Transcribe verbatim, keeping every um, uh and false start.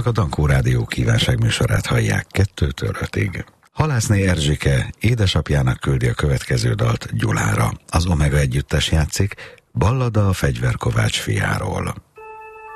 Önök a Dankó Rádió kívánságműsorát hallják kettőtől ötig. Halászné Erzsike édesapjának küldi a következő dalt Gyulára. Az Omega együttes játszik, Ballada a Fegyverkovács fiáról.